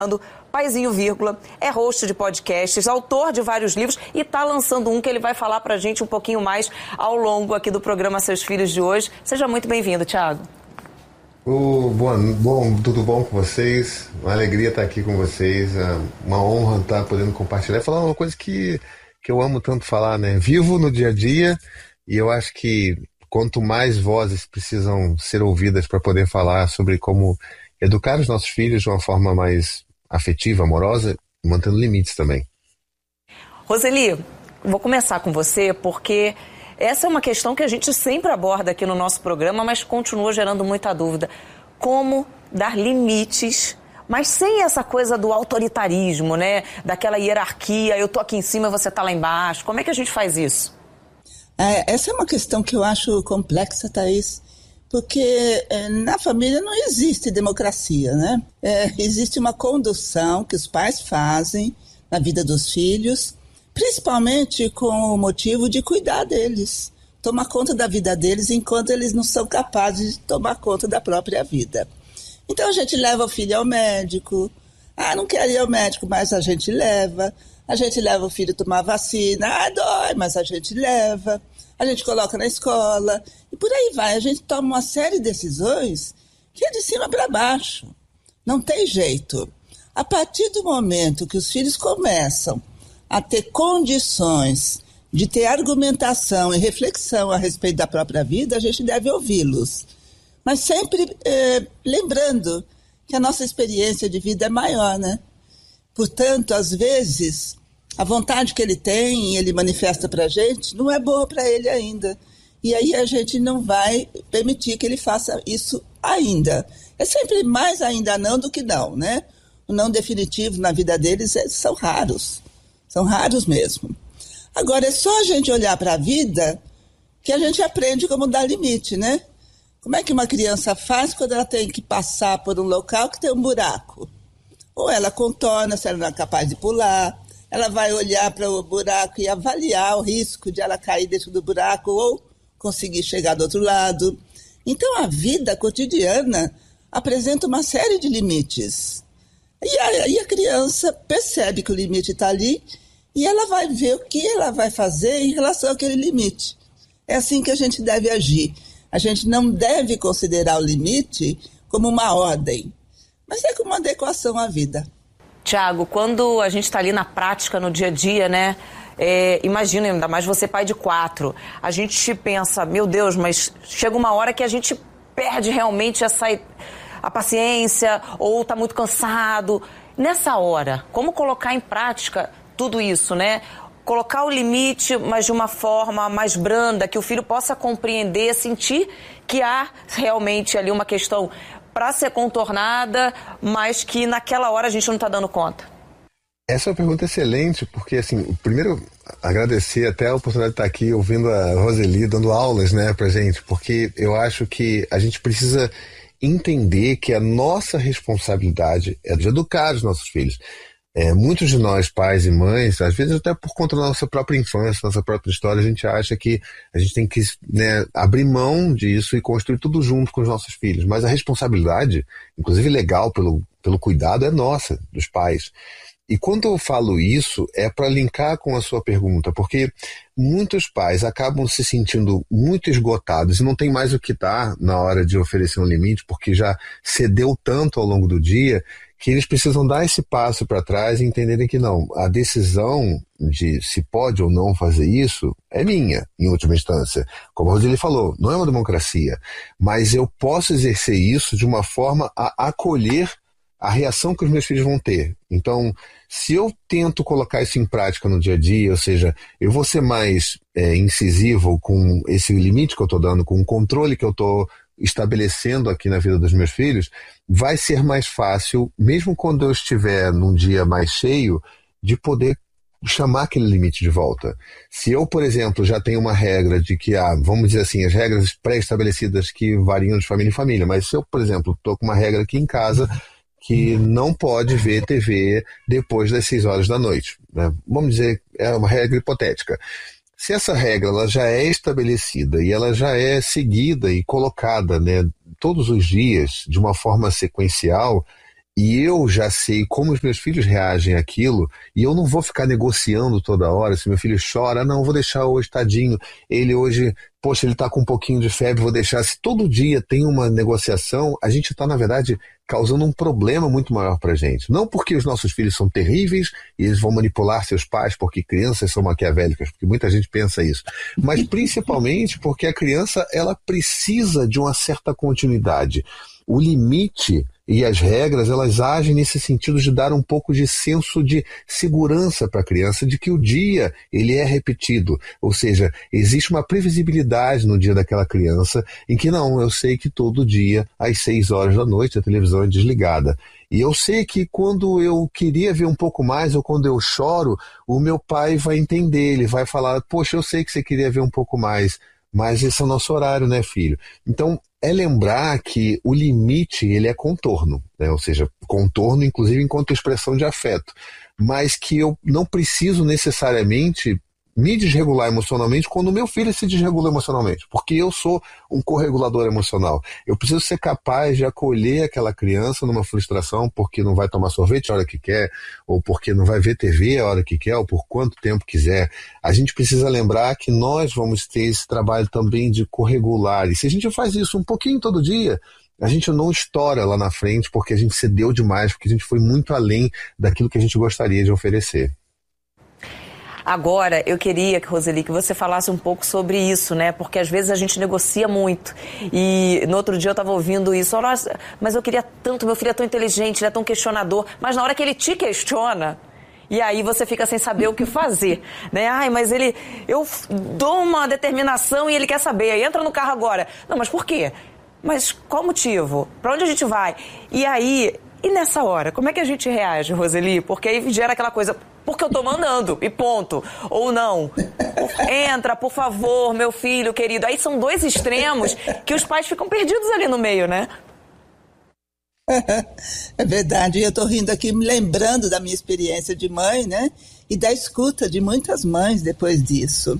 Paizinho Vírgula, é host de podcasts, autor de vários livros e está lançando um que ele vai falar para a gente um pouquinho mais ao longo aqui do programa Seus Filhos de hoje. Seja muito bem-vindo, Thiago. Bom, tudo bom com vocês? Uma alegria estar aqui com vocês, uma honra estar podendo compartilhar e falar uma coisa que eu amo tanto falar, né? Vivo no dia a dia e eu acho que quanto mais vozes precisam ser ouvidas para poder falar sobre como educar os nossos filhos de uma forma mais afetiva, amorosa, mantendo limites também. Roseli, vou começar com você porque essa é uma questão que a gente sempre aborda aqui no nosso programa, mas continua gerando muita dúvida. Como dar limites, mas sem essa coisa do autoritarismo, né? Daquela hierarquia, eu tô aqui em cima e você tá lá embaixo. Como é que a gente faz isso? Essa é uma questão que eu acho complexa, Thaís, porque na família não existe democracia, né? Existe uma condução que os pais fazem na vida dos filhos, principalmente com o motivo de cuidar deles, tomar conta da vida deles enquanto eles não são capazes de tomar conta da própria vida. Então a gente leva o filho ao médico, não quer ir ao médico, mas a gente leva o filho a tomar vacina, dói, mas a gente leva, a gente coloca na escola, e por aí vai, a gente toma uma série de decisões que é de cima para baixo, não tem jeito. A partir do momento que os filhos começam a ter condições de ter argumentação e reflexão a respeito da própria vida, a gente deve ouvi-los. Mas sempre lembrando que a nossa experiência de vida é maior, né? Portanto, às vezes, a vontade que ele tem e ele manifesta para a gente não é boa para ele ainda. E aí a gente não vai permitir que ele faça isso ainda. É sempre mais ainda não do que não, né? O não definitivo na vida deles são raros. São raros mesmo. Agora, é só a gente olhar para a vida que a gente aprende como dar limite, né? Como é que uma criança faz quando ela tem que passar por um local que tem um buraco? Ou ela contorna, se ela não é capaz de pular, ela vai olhar para o buraco e avaliar o risco de ela cair dentro do buraco ou conseguir chegar do outro lado. Então, a vida cotidiana apresenta uma série de limites. E aí a criança percebe que o limite está ali e ela vai ver o que ela vai fazer em relação àquele limite. É assim que a gente deve agir. A gente não deve considerar o limite como uma ordem, mas é como uma adequação à vida. Tiago, quando a gente está ali na prática, no dia a dia, né? Imagina, ainda mais você pai de 4, a gente pensa, meu Deus, mas chega uma hora que a gente perde realmente a paciência ou está muito cansado. Nessa hora, como colocar em prática tudo isso, né? Colocar o limite, mas de uma forma mais branda, que o filho possa compreender, sentir que há realmente ali uma questão para ser contornada, mas que naquela hora a gente não está dando conta. Essa é uma pergunta excelente, porque, assim, primeiro, agradecer até a oportunidade de estar aqui ouvindo a Roseli dando aulas, né, pra gente, porque eu acho que a gente precisa entender que a nossa responsabilidade é de educar os nossos filhos. Muitos de nós, pais e mães, às vezes até por conta da nossa própria infância, nossa própria história, a gente acha que a gente tem que, né, abrir mão disso e construir tudo junto com os nossos filhos. Mas a responsabilidade, inclusive legal pelo cuidado, é nossa, dos pais. E quando eu falo isso, é para linkar com a sua pergunta, porque muitos pais acabam se sentindo muito esgotados e não tem mais o que dar na hora de oferecer um limite, porque já cedeu tanto ao longo do dia, que eles precisam dar esse passo para trás e entenderem que não, a decisão de se pode ou não fazer isso é minha, em última instância. Como a Roseli falou, não é uma democracia, mas eu posso exercer isso de uma forma a acolher a reação que os meus filhos vão ter. Então, se eu tento colocar isso em prática no dia a dia, ou seja, eu vou ser mais incisivo com esse limite que eu estou dando, com o controle que eu estou estabelecendo aqui na vida dos meus filhos, vai ser mais fácil, mesmo quando eu estiver num dia mais cheio, de poder chamar aquele limite de volta. Se eu, por exemplo, já tenho uma regra de que, vamos dizer assim, as regras pré-estabelecidas que variam de família em família, mas se eu, por exemplo, estou com uma regra aqui em casa que não pode ver TV depois das 6 horas da noite, né? Vamos dizer, é uma regra hipotética. Se essa regra ela já é estabelecida e ela já é seguida e colocada, né, todos os dias de uma forma sequencial, e eu já sei como os meus filhos reagem àquilo, e eu não vou ficar negociando toda hora. Se meu filho chora, não, vou deixar hoje, tadinho, ele hoje, poxa, ele tá com um pouquinho de febre, vou deixar. Se todo dia tem uma negociação, a gente tá, na verdade, causando um problema muito maior pra gente. Não porque os nossos filhos são terríveis e eles vão manipular seus pais porque crianças são maquiavélicas, porque muita gente pensa isso, mas principalmente porque a criança, ela precisa de uma certa continuidade. O limite e as regras, elas agem nesse sentido de dar um pouco de senso de segurança para a criança, de que o dia ele é repetido, ou seja, existe uma previsibilidade no dia daquela criança, em que não, eu sei que todo dia, às 6 horas da noite, a televisão é desligada. E eu sei que quando eu queria ver um pouco mais, ou quando eu choro, o meu pai vai entender, ele vai falar, poxa, eu sei que você queria ver um pouco mais, mas esse é o nosso horário, né, filho? Então, é lembrar que o limite, ele é contorno, né? Ou seja, contorno, inclusive, enquanto expressão de afeto. Mas que eu não preciso necessariamente me desregular emocionalmente quando o meu filho se desregula emocionalmente, porque eu sou um corregulador emocional. Eu preciso ser capaz de acolher aquela criança numa frustração porque não vai tomar sorvete a hora que quer, ou porque não vai ver TV a hora que quer, ou por quanto tempo quiser. A gente precisa lembrar que nós vamos ter esse trabalho também de corregular, e se a gente faz isso um pouquinho todo dia, a gente não estoura lá na frente porque a gente cedeu demais, porque a gente foi muito além daquilo que a gente gostaria de oferecer. Agora, eu queria, Roseli, que você falasse um pouco sobre isso, né? Porque às vezes a gente negocia muito. E no outro dia eu estava ouvindo isso. Nossa, mas eu queria tanto, meu filho é tão inteligente, ele é tão questionador. Mas na hora que ele te questiona, e aí você fica sem saber o que fazer, né? Ai, mas eu dou uma determinação e ele quer saber. Aí entra no carro agora. Não, mas por quê? Mas qual o motivo? Para onde a gente vai? E aí, e nessa hora, como é que a gente reage, Roseli? Porque aí gera aquela coisa... Porque eu tô mandando, e ponto. Ou não. Entra, por favor, meu filho querido. Aí são dois extremos que os pais ficam perdidos ali no meio, né? É verdade. Eu tô rindo aqui, me lembrando da minha experiência de mãe, né? E da escuta de muitas mães depois disso.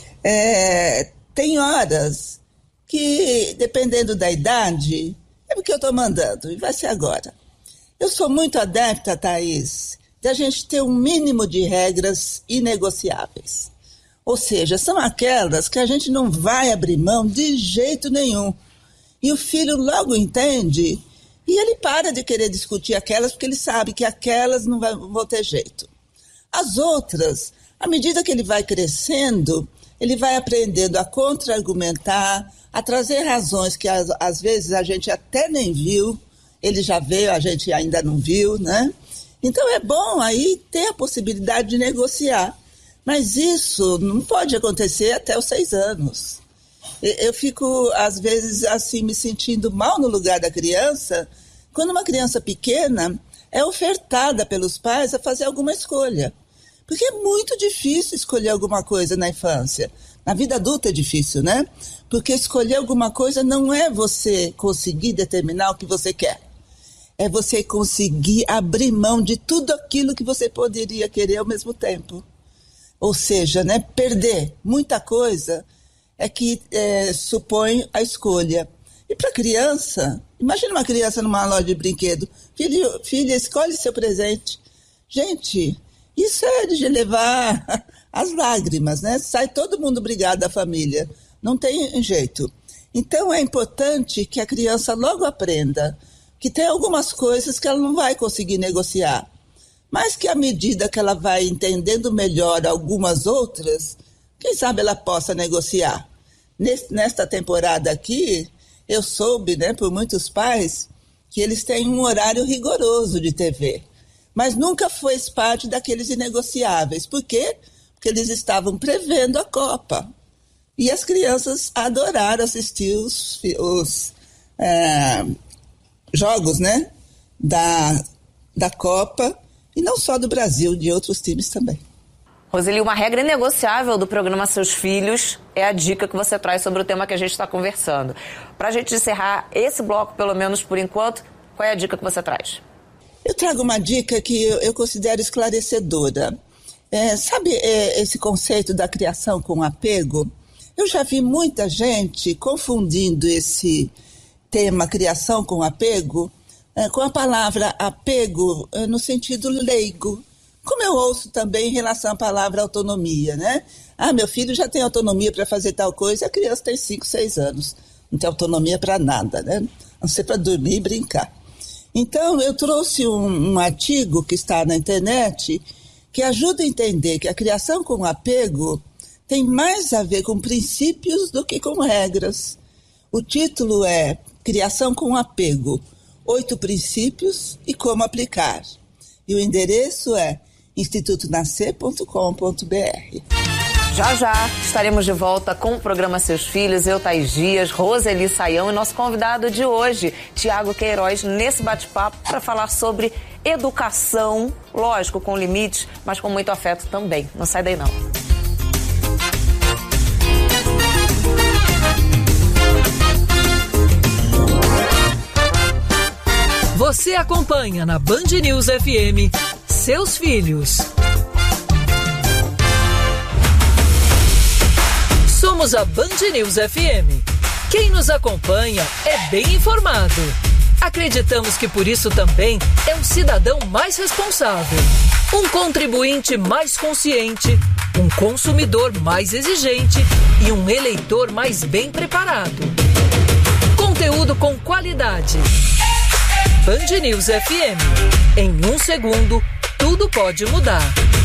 Tem horas que, dependendo da idade, é porque eu tô mandando, e vai ser agora. Eu sou muito adepta, Thaís, da gente ter um mínimo de regras inegociáveis. Ou seja, são aquelas que a gente não vai abrir mão de jeito nenhum. E o filho logo entende e ele para de querer discutir aquelas porque ele sabe que aquelas não vão ter jeito. As outras, à medida que ele vai crescendo, ele vai aprendendo a contra-argumentar, a trazer razões que às vezes a gente até nem viu, ele já veio, a gente ainda não viu, né? Então é bom aí ter a possibilidade de negociar. Mas isso não pode acontecer até os 6 anos. Eu fico, às vezes, assim, me sentindo mal no lugar da criança, quando uma criança pequena é ofertada pelos pais a fazer alguma escolha. Porque é muito difícil escolher alguma coisa na infância. Na vida adulta é difícil, né? Porque escolher alguma coisa não é você conseguir determinar o que você quer. É você conseguir abrir mão de tudo aquilo que você poderia querer ao mesmo tempo. Ou seja, né, perder muita coisa é que supõe a escolha. E para a criança, imagina uma criança numa loja de brinquedo. Filha, escolhe seu presente. Gente, isso é de levar as lágrimas, né? Sai todo mundo brigado da família. Não tem jeito. Então é importante que a criança logo aprenda que tem algumas coisas que ela não vai conseguir negociar, mas que à medida que ela vai entendendo melhor algumas outras, quem sabe ela possa negociar. Nesta temporada aqui, eu soube, né, por muitos pais, que eles têm um horário rigoroso de TV, mas nunca foi parte daqueles inegociáveis. Por quê? Porque eles estavam prevendo a Copa. E as crianças adoraram assistir os jogos, né, da Copa, e não só do Brasil, de outros times também. Roseli, uma regra inegociável do programa Seus Filhos é a dica que você traz sobre o tema que a gente está conversando. Para a gente encerrar esse bloco, pelo menos por enquanto, qual é a dica que você traz? Eu trago uma dica que eu considero esclarecedora. Sabe esse conceito da criação com apego? Eu já vi muita gente confundindo esse tema criação com apego com a palavra apego no sentido leigo, como eu ouço também em relação à palavra autonomia, né? Meu filho já tem autonomia para fazer tal coisa, a criança tem 5, 6 anos. Não tem autonomia para nada, né? A não ser para dormir e brincar. Então, eu trouxe um artigo que está na internet que ajuda a entender que a criação com apego tem mais a ver com princípios do que com regras. O título é Criação com Apego, 8 princípios e como aplicar. E o endereço é institutonascer.com.br. Já estaremos de volta com o programa Seus Filhos, eu, Thaís Dias, Roseli Saião e nosso convidado de hoje, Tiago Queiroz, nesse bate-papo para falar sobre educação, lógico, com limites, mas com muito afeto também. Não sai daí não. Você acompanha na Band News FM Seus Filhos. Somos a Band News FM. Quem nos acompanha é bem informado. Acreditamos que por isso também é um cidadão mais responsável, um contribuinte mais consciente, um consumidor mais exigente e um eleitor mais bem preparado. Conteúdo com qualidade. Band News FM. Em 1 segundo, tudo pode mudar.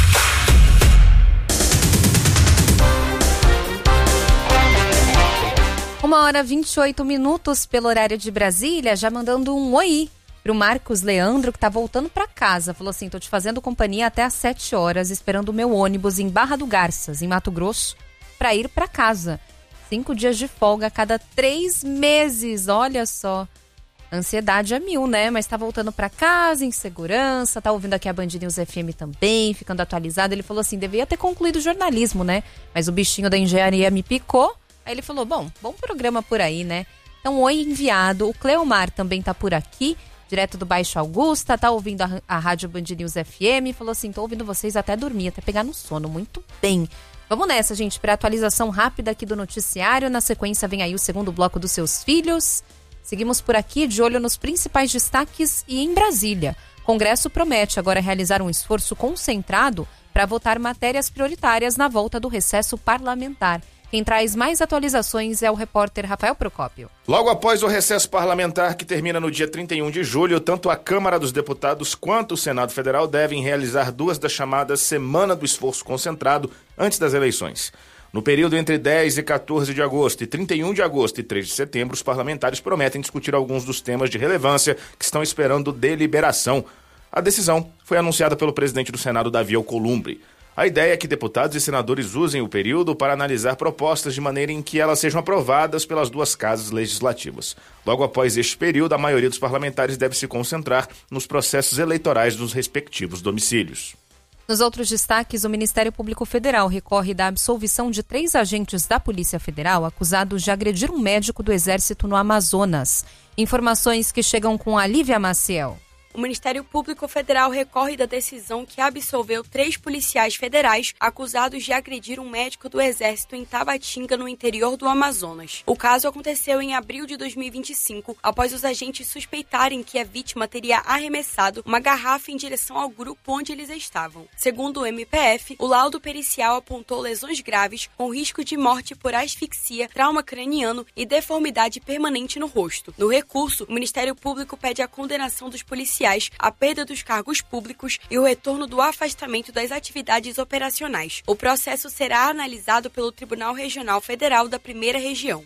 1h28 pelo horário de Brasília, já mandando um oi pro Marcos Leandro, que tá voltando pra casa. Falou assim, tô te fazendo companhia até às 7 horas, esperando o meu ônibus em Barra do Garças, em Mato Grosso, pra ir pra casa. 5 dias de folga a cada 3 meses, olha só. Ansiedade a 1000, né? Mas tá voltando pra casa, em segurança, tá ouvindo aqui a Band News FM também, ficando atualizado. Ele falou assim, devia ter concluído o jornalismo, né? Mas o bichinho da engenharia me picou. Aí ele falou, bom programa por aí, né? Então, oi enviado. O Cleomar também tá por aqui, direto do Baixo Augusta, tá ouvindo a Rádio Band News FM. Falou assim, tô ouvindo vocês até dormir, até pegar no sono. Muito bem. Vamos nessa, gente, para atualização rápida aqui do noticiário. Na sequência vem aí o segundo bloco dos Seus Filhos. Seguimos por aqui de olho nos principais destaques e em Brasília. O Congresso promete agora realizar um esforço concentrado para votar matérias prioritárias na volta do recesso parlamentar. Quem traz mais atualizações é o repórter Rafael Procópio. Logo após o recesso parlamentar, que termina no dia 31 de julho, tanto a Câmara dos Deputados quanto o Senado Federal devem realizar 2 das chamadas Semana do Esforço Concentrado antes das eleições. No período entre 10 e 14 de agosto e 31 de agosto e 3 de setembro, os parlamentares prometem discutir alguns dos temas de relevância que estão esperando deliberação. A decisão foi anunciada pelo presidente do Senado, Davi Alcolumbre. A ideia é que deputados e senadores usem o período para analisar propostas de maneira em que elas sejam aprovadas pelas 2 casas legislativas. Logo após este período, a maioria dos parlamentares deve se concentrar nos processos eleitorais dos respectivos domicílios. Nos outros destaques, o Ministério Público Federal recorre da absolvição de 3 agentes da Polícia Federal acusados de agredir um médico do Exército no Amazonas. Informações que chegam com a Lívia Maciel. O Ministério Público Federal recorre da decisão que absolveu 3 policiais federais acusados de agredir um médico do Exército em Tabatinga, no interior do Amazonas. O caso aconteceu em abril de 2025, após os agentes suspeitarem que a vítima teria arremessado uma garrafa em direção ao grupo onde eles estavam. Segundo o MPF, o laudo pericial apontou lesões graves com risco de morte por asfixia, trauma craniano e deformidade permanente no rosto. No recurso, o Ministério Público pede a condenação dos policiais, a perda dos cargos públicos e o retorno do afastamento das atividades operacionais. O processo será analisado pelo Tribunal Regional Federal da Primeira Região.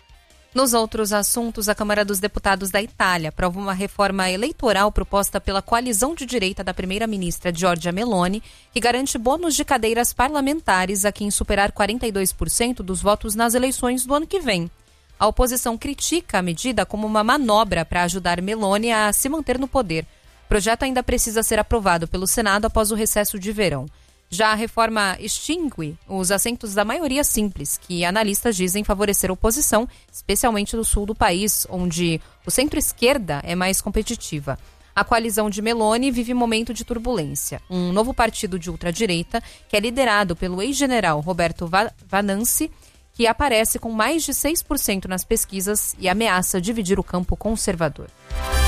Nos outros assuntos, a Câmara dos Deputados da Itália aprova uma reforma eleitoral proposta pela coalizão de direita da primeira-ministra Giorgia Meloni, que garante bônus de cadeiras parlamentares a quem superar 42% dos votos nas eleições do ano que vem. A oposição critica a medida como uma manobra para ajudar Meloni a se manter no poder. O projeto ainda precisa ser aprovado pelo Senado após o recesso de verão. Já a reforma extingue os assentos da maioria simples, que analistas dizem favorecer a oposição, especialmente no sul do país, onde o centro-esquerda é mais competitiva. A coalizão de Meloni vive momento de turbulência. Um novo partido de ultradireita, que é liderado pelo ex-general Roberto Vananzi, que aparece com mais de 6% nas pesquisas e ameaça dividir o campo conservador.